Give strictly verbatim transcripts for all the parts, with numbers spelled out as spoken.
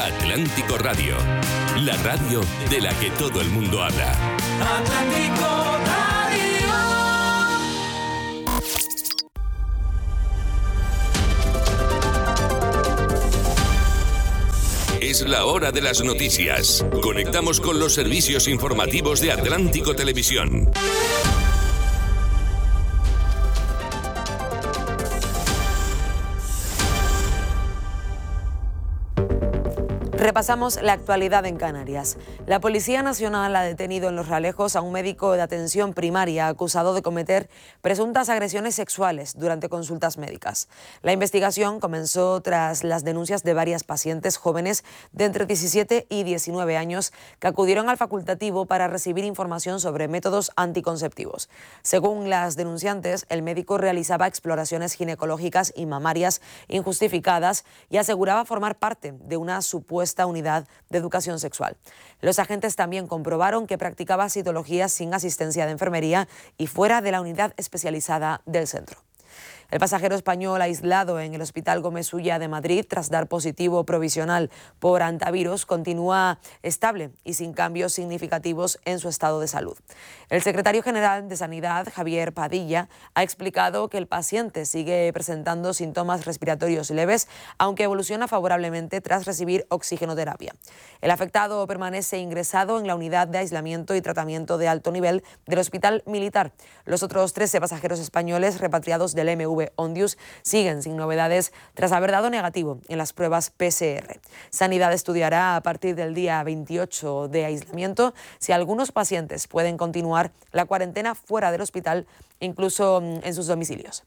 Atlántico Radio, la radio de la que todo el mundo habla. Atlántico Radio. Es la hora de las noticias. Conectamos con los servicios informativos de Atlántico Televisión. Repasamos la actualidad en Canarias. La Policía Nacional ha detenido en Los Realejos a un médico de atención primaria acusado de cometer presuntas agresiones sexuales durante consultas médicas. La investigación comenzó tras las denuncias de varias pacientes jóvenes de entre diecisiete y diecinueve años que acudieron al facultativo para recibir información sobre métodos anticonceptivos. Según las denunciantes, el médico realizaba exploraciones ginecológicas y mamarias injustificadas y aseguraba formar parte de una supuesta unidad de educación sexual. Los agentes también comprobaron que practicaba citologías sin asistencia de enfermería y fuera de la unidad especializada del centro. El pasajero español aislado en el Hospital Gómez Ulla de Madrid tras dar positivo provisional por antivirus continúa estable y sin cambios significativos en su estado de salud. El secretario general de Sanidad, Javier Padilla, ha explicado que el paciente sigue presentando síntomas respiratorios leves, aunque evoluciona favorablemente tras recibir oxigenoterapia. El afectado permanece ingresado en la unidad de aislamiento y tratamiento de alto nivel del Hospital Militar. Los otros trece pasajeros españoles repatriados del M V Ondius siguen sin novedades tras haber dado negativo en las pruebas P C R. Sanidad estudiará a partir del día veintiocho de aislamiento si algunos pacientes pueden continuar la cuarentena fuera del hospital, incluso en sus domicilios.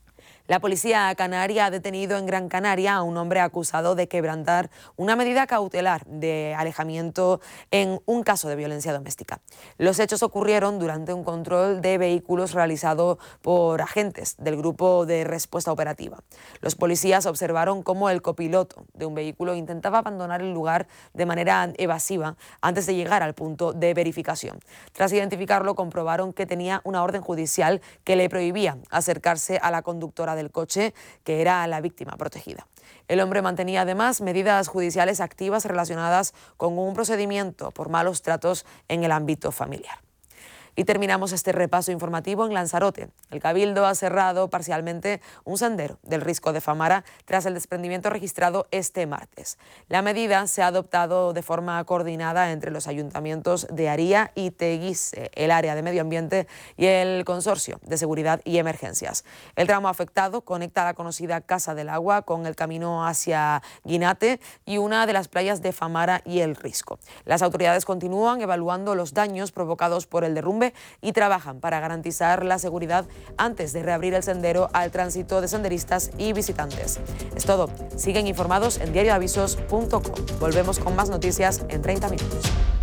La policía canaria ha detenido en Gran Canaria a un hombre acusado de quebrantar una medida cautelar de alejamiento en un caso de violencia doméstica. Los hechos ocurrieron durante un control de vehículos realizado por agentes del Grupo de Respuesta Operativa. Los policías observaron cómo el copiloto de un vehículo intentaba abandonar el lugar de manera evasiva antes de llegar al punto de verificación. Tras identificarlo, comprobaron que tenía una orden judicial que le prohibía acercarse a la conductora del coche, que era la víctima protegida. El hombre mantenía además medidas judiciales activas relacionadas con un procedimiento por malos tratos en el ámbito familiar. Y terminamos este repaso informativo en Lanzarote. El Cabildo ha cerrado parcialmente un sendero del Risco de Famara tras el desprendimiento registrado este martes. La medida se ha adoptado de forma coordinada entre los ayuntamientos de Aría y Teguise, el área de medio ambiente y el Consorcio de Seguridad y Emergencias. El tramo afectado conecta la conocida Casa del Agua con el camino hacia Guinate y una de las playas de Famara y El Risco. Las autoridades continúan evaluando los daños provocados por el derrumbe y trabajan para garantizar la seguridad antes de reabrir el sendero al tránsito de senderistas y visitantes. Es todo. Siguen informados en diario de avisos punto com. Volvemos con más noticias en treinta minutos.